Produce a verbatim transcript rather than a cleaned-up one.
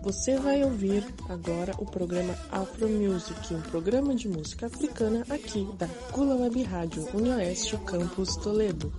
Você vai ouvir agora o programa Afro Music, um programa de música africana aqui da Gula Web Rádio Unioeste Campus Toledo.